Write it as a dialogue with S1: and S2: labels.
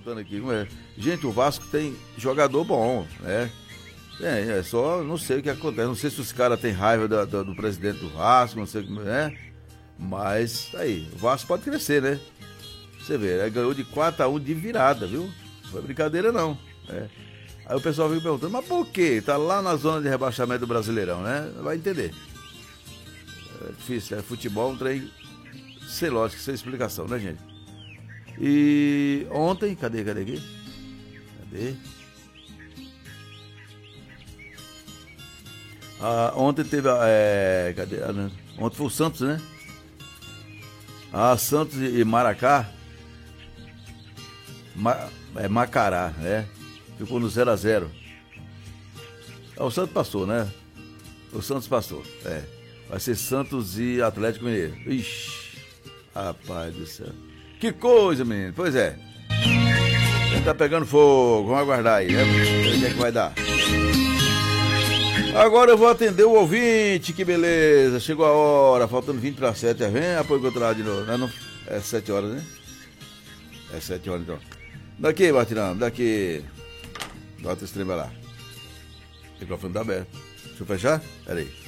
S1: perguntando aqui. Gente, o Vasco tem jogador bom, né? É só, não sei o que acontece. Não sei se os caras têm raiva do presidente do Vasco, não sei como é. Mas, aí, o Vasco pode crescer, né? Você vê, ganhou de 4-1 de virada, viu? Não foi brincadeira, não. Aí o pessoal fica perguntando, mas por quê? Tá lá na zona de rebaixamento do Brasileirão, né? Vai entender. É difícil, futebol, um trem sem lógica, sem explicação, né, gente? E ontem, cadê aqui? Cadê? Ontem teve cadê? Ontem foi o Santos, né? Santos e Maracá. Macará, né? Ficou no 0-0. O Santos passou, né? O Santos passou, Vai ser Santos e Atlético Mineiro. Ixi, rapaz do céu. Que coisa, menino. Pois é. Ele tá pegando fogo. Vamos aguardar aí, né? Ver o que é que vai dar. Agora eu vou atender o ouvinte. Que beleza. Chegou a hora. Faltando 20 para 7. Vem, apoio do outro lado de novo. Não, é 7 horas, né? É 7 horas, então. Daqui, Martinão. Daqui. Bota esse trem, vai lá. O microfone tá aberto. Deixa eu fechar? Pera aí.